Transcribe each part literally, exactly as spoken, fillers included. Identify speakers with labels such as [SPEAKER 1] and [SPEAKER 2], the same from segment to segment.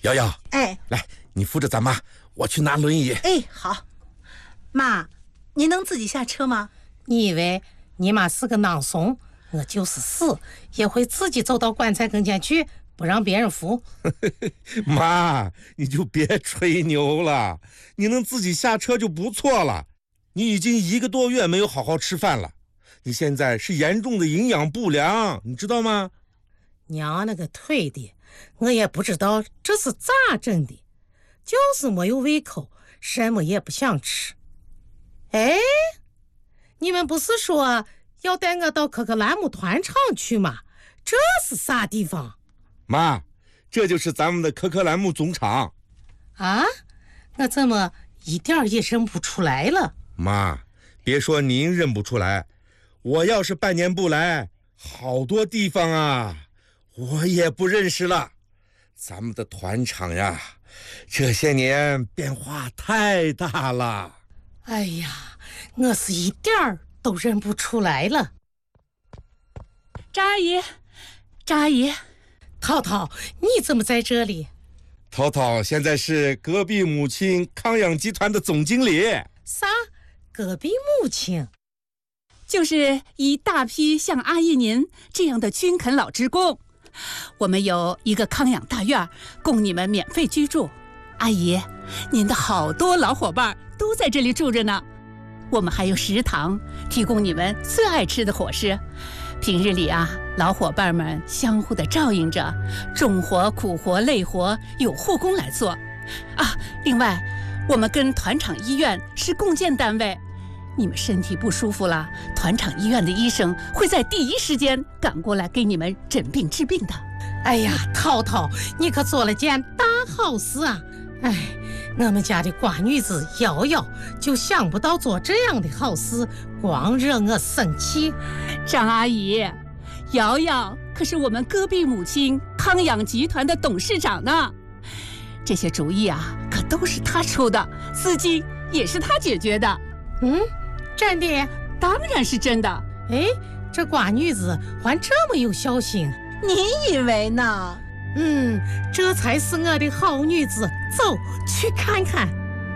[SPEAKER 1] 瑶瑶，
[SPEAKER 2] 哎，
[SPEAKER 1] 来，你扶着咱妈，我去拿轮椅。
[SPEAKER 2] 哎，好。妈，你能自己下车吗？
[SPEAKER 3] 你以为你妈是个囊怂？我就是死也会自己走到棺材跟前去，不让别人扶。
[SPEAKER 1] 妈，你就别吹牛了，你能自己下车就不错了。你已经一个多月没有好好吃饭了，你现在是严重的营养不良，你知道吗？
[SPEAKER 3] 娘那个腿的，我也不知道这是咋整的，就是没有胃口，什么也不想吃。哎，你们不是说要带我到可可兰姆团场去吗？这是啥地方？
[SPEAKER 1] 妈，这就是咱们的可可兰姆总场。
[SPEAKER 3] 啊，我怎么一点也认不出来了？
[SPEAKER 1] 妈，别说您认不出来，我要是半年不来，好多地方啊我也不认识了。咱们的团场呀，这些年变化太大了。
[SPEAKER 3] 哎呀，我是一点儿都认不出来了。
[SPEAKER 4] 张阿姨，张阿姨，
[SPEAKER 3] 涛涛，你怎么在这里？
[SPEAKER 1] 涛涛现在是隔壁母亲康养集团的总经理。
[SPEAKER 3] 啥？隔壁母亲？
[SPEAKER 4] 就是一大批像阿姨您这样的军垦老职工。我们有一个康养大院，供你们免费居住。阿姨，您的好多老伙伴都在这里住着呢。我们还有食堂，提供你们最爱吃的伙食。平日里啊，老伙伴们相互的照应着，重活、苦活、累活有护工来做。啊，另外，我们跟团场医院是共建单位。你们身体不舒服了，团场医院的医生会在第一时间赶过来给你们诊病治病的。
[SPEAKER 3] 哎呀，涛涛，你可做了件大好事啊！哎，我们家的瓜女子瑶瑶就想不到做这样的好事，光惹我生气。
[SPEAKER 4] 张阿姨，瑶瑶可是我们隔壁母亲康养集团的董事长呢，这些主意啊，可都是她出的，资金也是她解决的。
[SPEAKER 3] 嗯，真的？
[SPEAKER 4] 当然是真的。
[SPEAKER 3] 哎，这瓜女子还这么有孝心，
[SPEAKER 2] 你以为呢？
[SPEAKER 3] 嗯，这才是我的好女子。走去看看。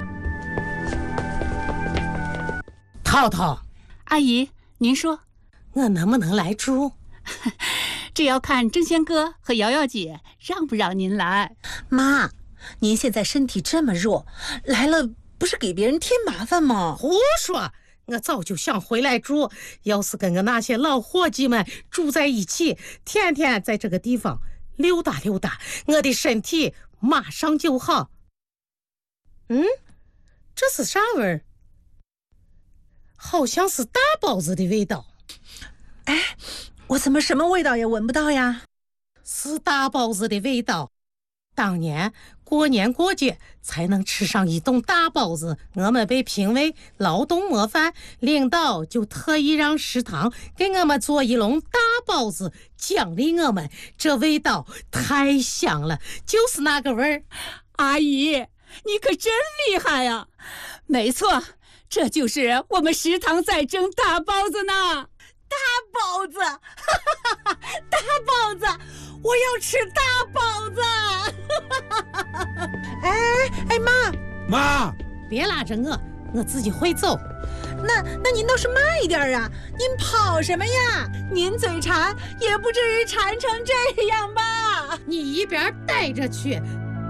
[SPEAKER 3] 涛涛，
[SPEAKER 4] 阿姨，您说
[SPEAKER 3] 我能不能来住？
[SPEAKER 4] 这要看争先哥和瑶瑶姐让不让您来。
[SPEAKER 2] 妈，您现在身体这么弱，来了不是给别人添麻烦吗？
[SPEAKER 3] 胡说，我早就想回来住，要是跟我那些老伙计们住在一起，天天在这个地方溜达溜达，我的身体马上就好。嗯，这是啥味儿？好像是大包子的味道。
[SPEAKER 2] 哎，我怎么什么味道也闻不到呀？
[SPEAKER 3] 是大包子的味道。当年过年过节才能吃上一顿大包子，我们被评为劳动模范，领导就特意让食堂给我们做一笼大包子奖励我们，这味道太香了，就是那个味儿。
[SPEAKER 4] 阿姨，你可真厉害呀！没错，这就是我们食堂在蒸大包子呢。
[SPEAKER 2] 大包子，大包子，我要吃大包子！哎哎妈
[SPEAKER 1] 妈，
[SPEAKER 3] 别拉着我，我自己会走。
[SPEAKER 2] 那那您倒是慢一点啊！您跑什么呀？您嘴馋也不至于馋成这样吧？
[SPEAKER 3] 你一边待着去。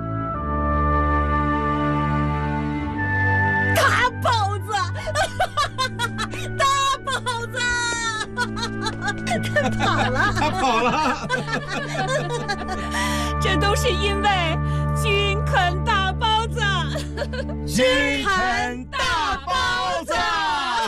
[SPEAKER 2] 大包子，大包子。他跑了，
[SPEAKER 1] 他跑了。
[SPEAKER 4] 这都是因为军垦大包子，
[SPEAKER 1] 军垦大包子。